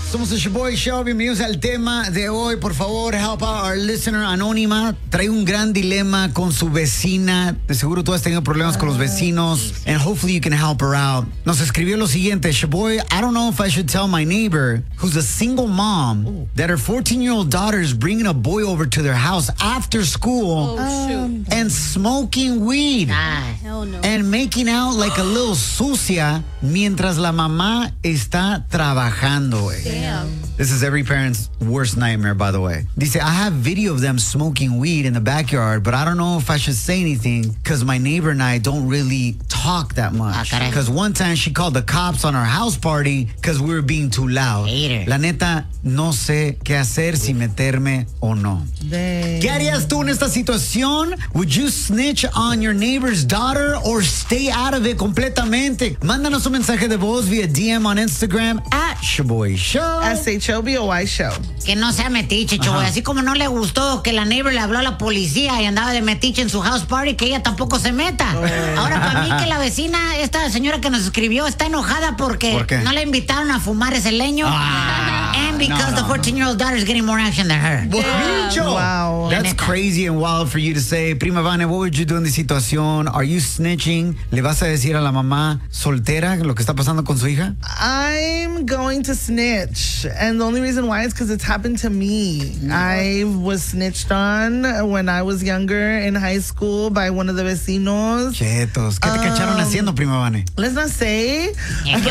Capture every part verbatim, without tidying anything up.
Somos el Shaboy Show, bienvenidos al tema de hoy. Por favor, help out our listener anónima. Trae un gran dilema con su vecina. De seguro tú has tenido problemas con los vecinos. And hopefully you can help her out. Nos escribió lo siguiente: Shaboy, I don't know if I should tell my neighbor, who's a single mom, that her fourteen-year-old daughter is bringing a boy over to their house after school Oh, shoot. and smoking weed. Ah, hell no. And making out like a little sucia mientras la mamá está trabajando, güey. Damn. This is every parent's worst nightmare, by the way. Dice, I have video of them smoking weed in the backyard, but I don't know if I should say anything because my neighbor and I don't really talk that much. Because one time she called the cops on our house party because we were being too loud. La neta, no sé qué hacer, si meterme o no. Dang. ¿Qué harías tú en esta situación? Would you snitch on your neighbor's daughter or stay out of it completamente? Mándanos un mensaje de voz via D M on Instagram at Shaboy Show. S H O B O Y Show. Que no sea metiche, Choboy. Así como no le gustó que la neighbor le habló a la policía y andaba de metiche en su house party, que ella tampoco se meta. Ahora, para mí que la vecina, esta señora que nos escribió, está enojada porque ¿Por qué? no le invitaron a fumar ese leño. Ah, and because no, the no. fourteen-year-old daughter is getting more action than her. Bicho. Wow. That's La neta. crazy and wild for you to say. Prima Vane, what would you do in this situación? Are you snitching? ¿Le vas a decir a la mamá soltera lo que está pasando con su hija? I'm going to snitch. And the only reason why is because it's happened to me. I was snitched on when I was younger in high school by one of the vecinos. Chetos, ¿qué te cacharon haciendo, Prima Vane? Let's not say. But,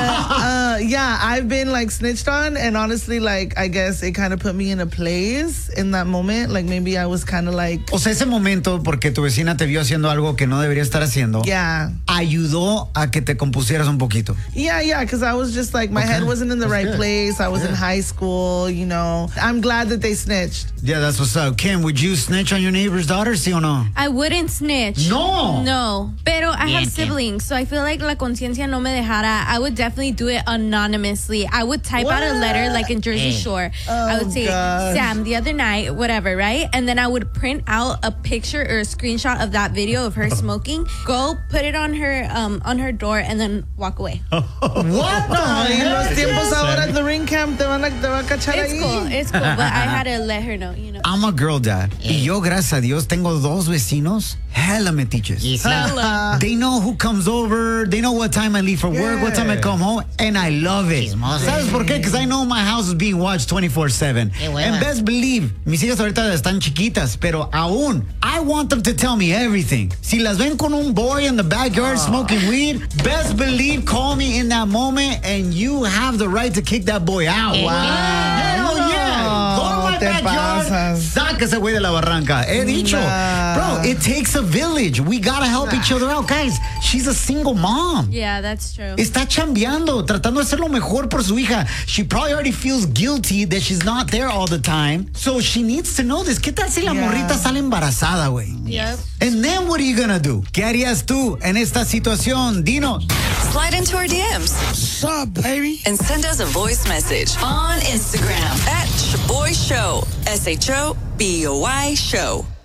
uh, yeah, I've been like snitched on. And honestly, like, I guess it kind of put me in a place in that moment. Like, maybe I was kind of like, O sea, ese momento, porque tu vecina te vio haciendo algo que no debería estar haciendo, yeah. ayudó a que te compusieras un poquito. Yeah, yeah, because I was just like, my Okay. head wasn't in the That's right good. place. I was in high school, you know. I'm glad that they snitched. Yeah, that's what's up. Kim, would you snitch on your neighbor's daughter, sí o no? I wouldn't snitch. No. No. Pero I Bien, have siblings, so I feel like la conciencia no me dejara. I would definitely do it anonymously. I would type out a letter like in Jersey Hey. Shore. I would say, gosh. Sam, the other night, whatever, right? And then I would print out a picture or a screenshot of that video of her smoking, go put it on her um on her door, and then walk away. What No, the y los heck? tiempos ahora at the ring camp te van a, te va a cachar It's ahí. cool. It's cool. But I had to let her know, you know. I'm a girl dad. Y yo, gracias a Dios, tengo dos vecinos hella metiches. Y sí. They know who comes over. They know what time I leave for work, what time I come home, and I love it. Chismoso. ¿Sabes por qué? Because I know my house is being watched twenty-four seven. Qué hueva. And best believe, mis hijas ahorita están chiquitas, pero aún, I want them to tell me everything. Si las ven con un boy in the backyard smoking weed, best believe, call me in that moment, and you have the right to kick that boy out. Wow. Hell yeah. Go to my te backyard, pasas. saca ese güey de la barranca. He dicho. Nah. Bro, it takes a village. We gotta help each other out. Guys, she's a single mom. Yeah, that's true. Está chambeando, tratando de hacer lo mejor por su hija. She probably already feels guilty that she's not there all the time. So she needs to know this. ¿Qué tal si la Yeah. morrita sale embarazada, güey? Yep. And then what are you gonna do? ¿Qué harías tú en esta situación? Dinos. Slide into our D Ms. What's up, baby? And send us a voice message on Instagram at Shaboy Show. S H O B O Y Show.